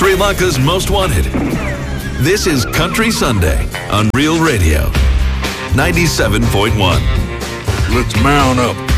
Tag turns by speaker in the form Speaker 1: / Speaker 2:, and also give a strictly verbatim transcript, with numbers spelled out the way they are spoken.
Speaker 1: Sri Lanka's Most Wanted. This is Country Sunday on Real Radio, ninety-seven point one.
Speaker 2: Let's mount up.